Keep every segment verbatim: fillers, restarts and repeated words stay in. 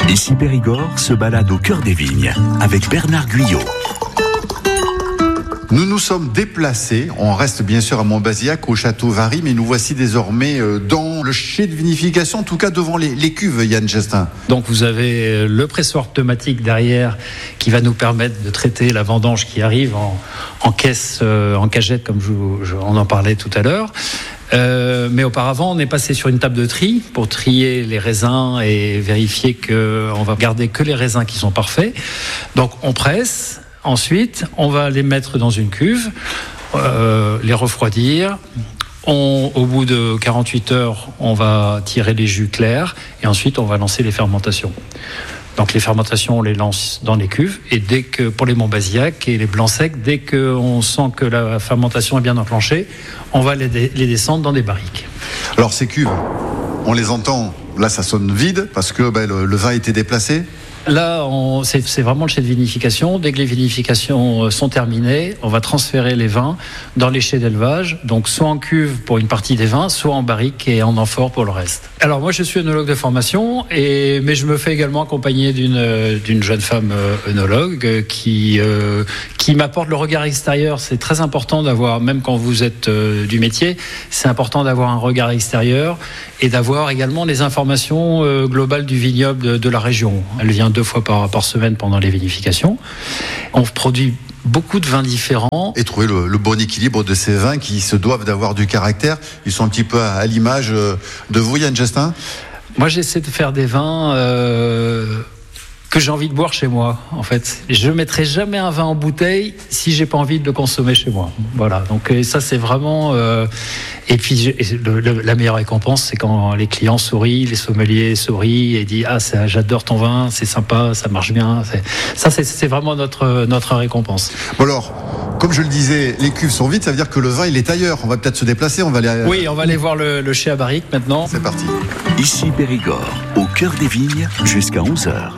Ici Périgord se balade au cœur des vignes avec Bernard Guyot. Nous nous sommes déplacés, on reste bien sûr à Montbazillac, au château Vary, mais nous voici désormais dans le chai de vinification, en tout cas devant les, les cuves, Yann Gestin. Donc vous avez le pressoir pneumatique derrière qui va nous permettre de traiter la vendange qui arrive en, en caisse, euh, en cagette, comme je, je, on en parlait tout à l'heure. Euh, mais auparavant, on est passé sur une table de tri pour trier les raisins et vérifier qu'on va garder que les raisins qui sont parfaits. Donc on presse. Ensuite, on va les mettre dans une cuve, euh, les refroidir. On, au bout de quarante-huit heures, on va tirer les jus clairs et ensuite on va lancer les fermentations. Donc les fermentations, on les lance dans les cuves et dès que, pour les Montbazillac et les blancs secs, dès qu'on sent que la fermentation est bien enclenchée, on va les, dé- les descendre dans des barriques. Alors ces cuves, on les entend, là ça sonne vide parce que ben, le, le vin a été déplacé. Là, on, c'est, c'est vraiment le chai de vinification. Dès que les vinifications sont terminées, on va transférer les vins dans les chais d'élevage, donc soit en cuve pour une partie des vins, soit en barrique et en amphore pour le reste. Alors moi, je suis œnologue de formation, et, mais je me fais également accompagner d'une, d'une jeune femme œnologue qui, euh, qui m'apporte le regard extérieur. C'est très important d'avoir, même quand vous êtes euh, du métier, c'est important d'avoir un regard extérieur et d'avoir également les informations euh, globales du vignoble de, de la région. Elle vient deux fois par, par semaine pendant les vinifications. On produit beaucoup de vins différents. Et trouver le, le bon équilibre de ces vins qui se doivent d'avoir du caractère. Ils sont un petit peu à, à l'image de vous, Yann Gestin. Moi, j'essaie de faire des vins euh, que j'ai envie de boire chez moi, en fait. Je ne mettrai jamais un vin en bouteille si j'ai pas envie de le consommer chez moi. Voilà, donc ça, c'est vraiment... Euh, et puis, le, le, la meilleure récompense, c'est quand les clients sourient, les sommeliers sourient et disent « Ah, c'est, j'adore ton vin, c'est sympa, ça marche bien. » c'est, Ça, c'est, c'est vraiment notre, notre récompense. Bon alors, comme je le disais, les cuves sont vides, ça veut dire que le vin, il est ailleurs. On va peut-être se déplacer, on va aller... À... Oui, on va aller voir le, le chai à barrique maintenant. C'est parti. Ici Périgord, au cœur des vignes, jusqu'à onze heures.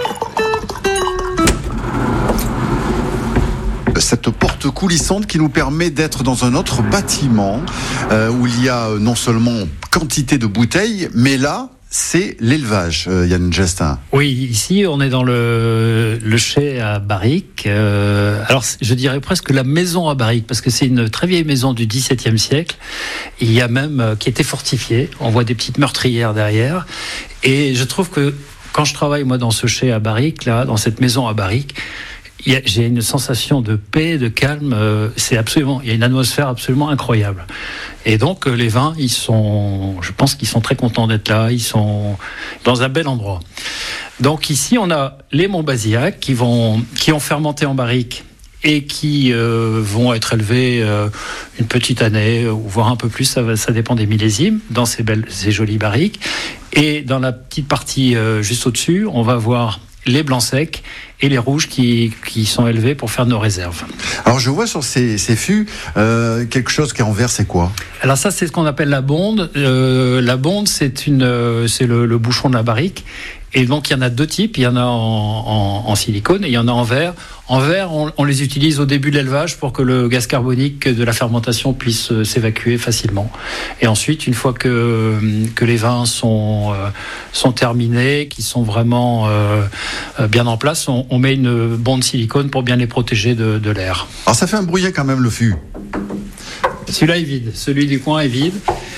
Cette porte coulissante qui nous permet d'être dans un autre bâtiment euh, où il y a non seulement quantité de bouteilles, mais là, c'est l'élevage, euh, Yann Gestin. Oui, ici, on est dans le, le chai à barrique. Euh, alors, je dirais presque la maison à barrique, parce que c'est une très vieille maison du dix-septième siècle. Il y a même, euh, qui était fortifiée. On voit des petites meurtrières derrière. Et je trouve que quand je travaille, moi, dans ce chai à barrique, là, dans cette maison à barrique, il y a, j'ai une sensation de paix, de calme. Euh, c'est absolument, il y a une atmosphère absolument incroyable. Et donc, euh, les vins, ils sont, je pense qu'ils sont très contents d'être là. Ils sont dans un bel endroit. Donc ici, on a les Montbazillac qui vont, qui ont fermenté en barrique et qui euh, vont être élevés euh, une petite année, ou voire un peu plus, ça, va, ça dépend des millésimes, dans ces belles, ces jolies barriques. Et dans la petite partie euh, juste au-dessus, on va voir les blancs secs et les rouges qui, qui sont élevés pour faire nos réserves. Alors je vois sur ces, ces fûts euh, quelque chose qui est en vert, c'est quoi ? Alors ça, c'est ce qu'on appelle la bonde. Euh, la bonde, c'est, une, euh, c'est le, le bouchon de la barrique. Et donc, il y en a deux types. Il y en a en, en, en silicone et il y en a en verre. En verre, on, on les utilise au début de l'élevage pour que le gaz carbonique de la fermentation puisse euh, s'évacuer facilement. Et ensuite, une fois que, que les vins sont, euh, sont terminés, qu'ils sont vraiment euh, bien en place, on, on met une bonde silicone pour bien les protéger de, de l'air. Alors, ça fait un brouillet quand même, le fût. Celui-là est vide. Celui du coin est vide.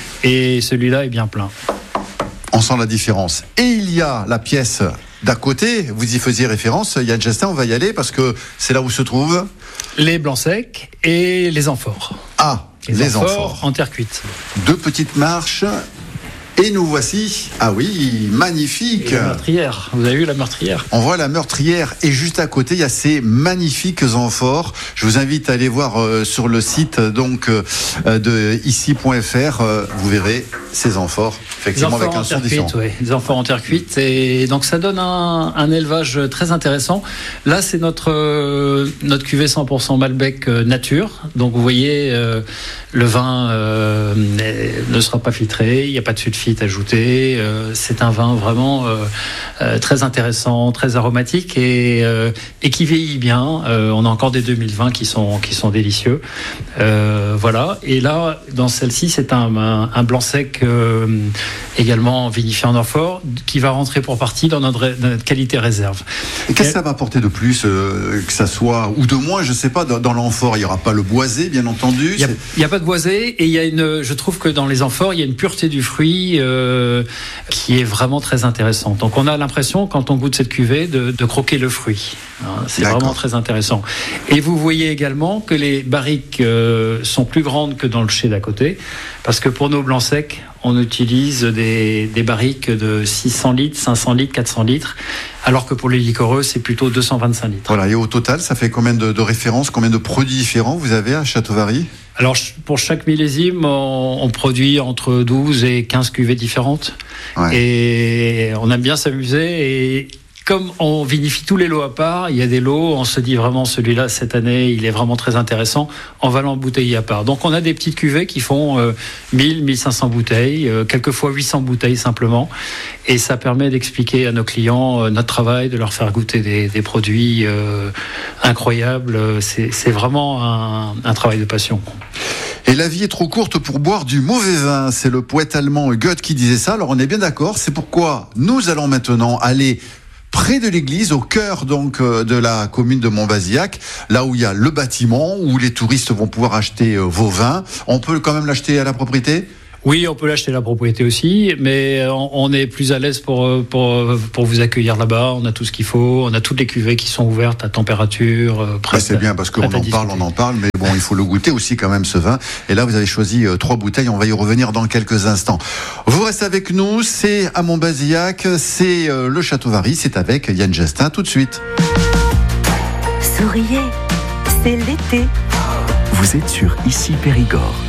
Et celui-là est bien plein. On sent la différence. Et il y a la pièce d'à côté, vous y faisiez référence, Yann Gestin, on va y aller parce que c'est là où se trouvent les blancs secs et les amphores. Ah, les, les amphores, amphores en terre cuite. Deux petites marches. Et nous voici, ah oui, magnifique. Et la meurtrière, vous avez vu la meurtrière ? On voit la meurtrière et juste à côté, il y a ces magnifiques amphores. Je vous invite à aller voir euh, sur le site donc euh, de ici point f r. Euh, vous verrez ces amphores, effectivement, avec un son différent. Oui, des amphores en terre cuite. Et donc ça donne un, un élevage très intéressant. Là, c'est notre, euh, notre cuvée cent pour cent Malbec euh, nature. Donc vous voyez, euh, le vin euh, ne sera pas filtré, il n'y a pas de sulfite. sulfite ajouté. Euh, c'est un vin vraiment euh, euh, très intéressant, très aromatique et, euh, et qui vieillit bien. Euh, on a encore des deux mille vingt qui sont qui sont délicieux. Euh, voilà. Et là, dans celle-ci, c'est un, un, un blanc sec euh, également vinifié en amphore qui va rentrer pour partie dans notre, dans notre qualité réserve. Et qu'est-ce que ça va apporter de plus, euh, que ça soit ou de moins, je sais pas, dans, dans l'amphore, il y aura pas le boisé, bien entendu. Il n'y a, a pas de boisé et il y a une, je trouve que dans les amphores, il y a une pureté du fruit euh, qui est vraiment très intéressante. Donc on a l'impression, quand on goûte cette cuvée, de, de croquer le fruit. Hein, c'est D'accord. vraiment très intéressant. Et vous voyez également que les barriques euh, sont plus grandes que dans le chai d'à côté, parce que pour nos blancs secs, on utilise des, des barriques de six cents litres, cinq cents litres, quatre cents litres, alors que pour les liquoreux, c'est plutôt deux cent vingt-cinq litres. Voilà, et au total, ça fait combien de, de références, combien de produits différents vous avez à Château-Vary ? Alors, pour chaque millésime, on, on produit entre douze et quinze cuvées différentes. Ouais. Et on aime bien s'amuser. Et comme on vinifie tous les lots à part, il y a des lots, on se dit vraiment celui-là, cette année, il est vraiment très intéressant, on va l'embouteiller à part. Donc on a des petites cuvées qui font euh, mille, mille cinq cents bouteilles, euh, quelquefois huit cents bouteilles simplement. Et ça permet d'expliquer à nos clients euh, notre travail, de leur faire goûter des, des produits euh, incroyables. C'est, c'est vraiment un, un travail de passion. Et la vie est trop courte pour boire du mauvais vin. C'est le poète allemand Goethe qui disait ça. Alors on est bien d'accord. C'est pourquoi nous allons maintenant aller près de l'église, au cœur donc de la commune de Montbazillac, là où il y a le bâtiment, où les touristes vont pouvoir acheter vos vins. On peut quand même l'acheter à la propriété ? Oui, on peut l'acheter à la propriété aussi, mais on est plus à l'aise pour, pour, pour vous accueillir là-bas. On a tout ce qu'il faut, on a toutes les cuvées qui sont ouvertes à température. Ouais, c'est bien parce qu'on en parle, on en parle, mais bon, il faut le goûter aussi quand même ce vin. Et là, vous avez choisi euh, trois bouteilles, on va y revenir dans quelques instants. Vous restez avec nous, c'est à Montbazillac, c'est euh, le Château-Vary, c'est avec Yann Justin tout de suite. Souriez, c'est l'été. Vous êtes sur Ici Périgord.